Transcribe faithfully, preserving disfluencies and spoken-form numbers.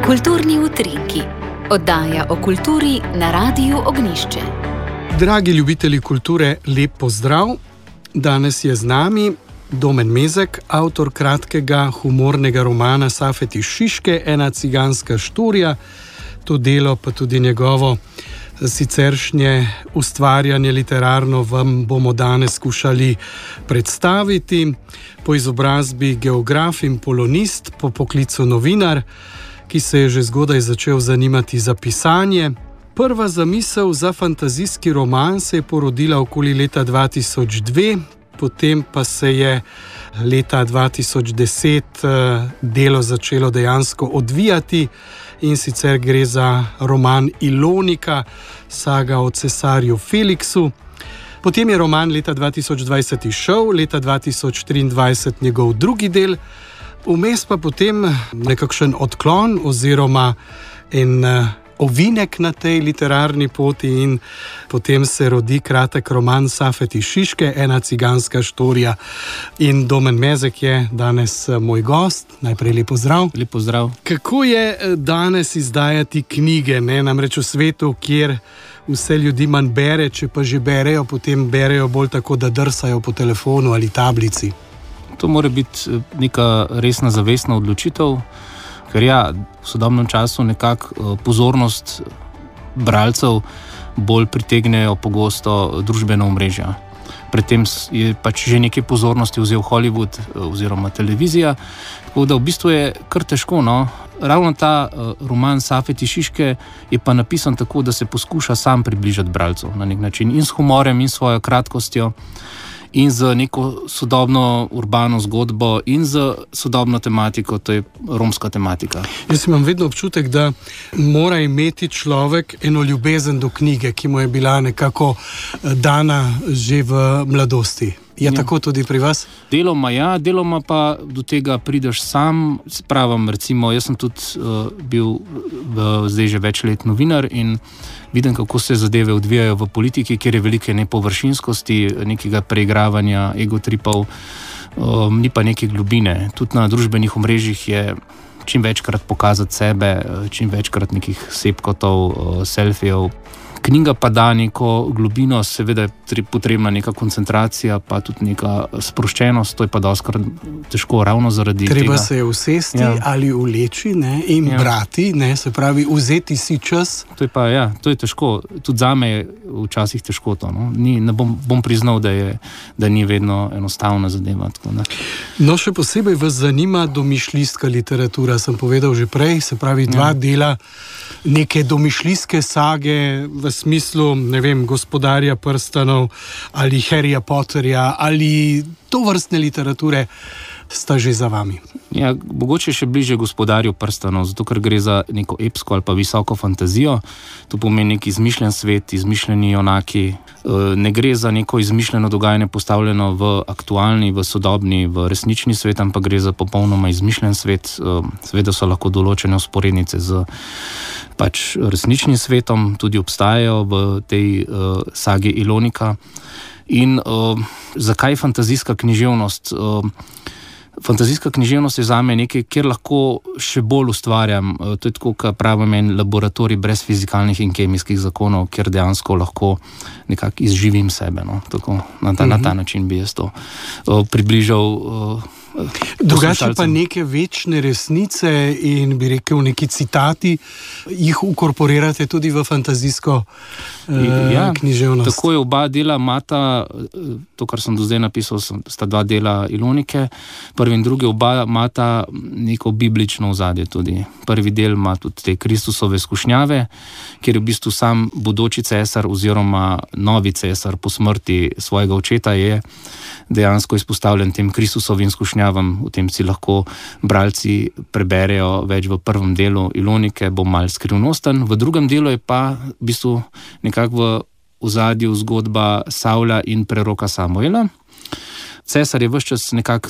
Kulturni utrinki, oddaja o kulturi na Radiu Ognjišče. Dragi ljubitelji kulture, lep pozdrav. Danes je z nami Domen Mezek, avtor kratkega humornega romana Safet iz Šiške, ena ciganska štorija. To delo, pa tudi njegovo siceršnje ustvarjanje literarno vam bomo danes skušali predstaviti. Po izobrazbi geograf in polonist, po poklicu novinar, ki se je že zgodaj začel zanimati za pisanje. Prva zamisel za fantazijski roman se je porodila okoli leta dva tisoč dve, potem pa se je leta dva tisoč deset delo začelo dejansko odvijati, in sicer gre za roman Ilonika, saga o cesarju Feliksu. Potem je roman leta dva tisoč dvajset izšel, leta dva tisoč triindvajset njegov drugi del, vmes pa potem nekakšen odklon oziroma en ovinek na tej literarni poti in potem se rodi kratek roman Safet iz Šiške, ena ciganska štorija. In Domen Mezek je danes moj gost. Najprej lep pozdrav. Lep pozdrav. Kako je danes izdajati knjige, ne? Namreč v svetu, kjer vse ljudi manj bere, če pa že berejo, potem berejo bolj tako, da drsajo po telefonu ali tablici. To mora biti neka resna zavestna odločitev, ker ja, v sodobnem času nekako pozornost bralcev bolj pritegnejo pogosto družbena omrežja. Predtem je pač že nekaj pozornosti vzel Hollywood oziroma televizija, tako da v bistvu je kar težko, no. Ravno ta roman Safet iz Šiške je pa napisan tako, da se poskuša sam približati bralcev na nek način in s humorjem in svojo kratkostjo in z neko sodobno urbano zgodbo in z sodobno tematiko, to je romska tematika. Jaz imam vedno občutek, da mora imeti človek eno ljubezen do knjige, ki mu je bila nekako dana že v mladosti. Je ja. Tako tudi pri vas? Deloma ja, deloma pa do tega prideš sam. Spravim, recimo, jaz sem tudi uh, bil v, zdaj že več let novinar in vidim, kako se zadeve odvijajo v politiki, kjer je velike nepovršinskosti, nekega preigravanja, egotripov, um, ni pa neke globine. Tudi na družbenih omrežjih je čim večkrat pokazati sebe, čim večkrat nekih sepkotov, uh, selfijev. Knjiga pa da neko globino, seveda je potrebna neka koncentracija, pa tudi neka sproščenost, to je pa dostakrat težko ravno zaradi Treba tega. Treba se je usesti ja. ali uleči, ne, in ja. brati, ne, se pravi vzeti si čas. To je pa, ja, to je težko. Tudi zame je včasih težko to, no. Ni, ne bom, bom priznal, da, je, da ni vedno enostavna zadeva. Tako, ne. No, še posebej vas zanima domišljijska literatura, sem povedal že prej, se pravi dva ja. dela neke domišljijske sage v smislu, ne vem, Gospodarja prstanov ali Harryja Potterja ali tovrstne literature sta že za vami. Ja, mogoče še bliže Gospodarju prstanov, zato ker gre za neko epsko ali pa visoko fantazijo. To pomeni neki izmišljen svet, izmišljeni junaki. Ne gre za neko izmišljeno dogajanje postavljeno v aktualni, v sodobni, v resnični svet, ampak gre za popolnoma izmišljen svet. Seveda so lahko določene vzporednice z pač resničnim svetom, tudi obstajajo v tej uh, sagi Ilonika. In uh, zakaj fantazijska književnost? Uh, fantazijska književnost je zame nekaj, kjer lahko še bolj ustvarjam. Uh, to je tako, kar pravim, en laboratorij brez fizikalnih in kemijskih zakonov, kjer dejansko lahko nekako izživim sebe. No? Tako, na, ta, na ta način bi jaz to uh, približal uh, Drugače pa neke večne resnice in bi rekel neki citati, jih ukorporirate tudi v fantazijsko eh, ja, književnost. Tako je, oba dela imata, to kar sem do zdaj napisal, sta dva dela Ilonike, prvi in drugi, oba imata neko biblično ozadje tudi. Prvi del ima tudi te Kristusove skušnjave, kjer je v bistvu sam bodoči cesar oziroma novi cesar po smrti svojega očeta je dejansko izpostavljen tem Kristusovim skušnjavam. V tem si lahko bralci preberejo več v prvem delu Ilonike, bo mal skrivnosten. V drugem delu je pa v bistvu nekako v ozadju zgodba Savla in preroka Samuela. Cesar je ves čas nekako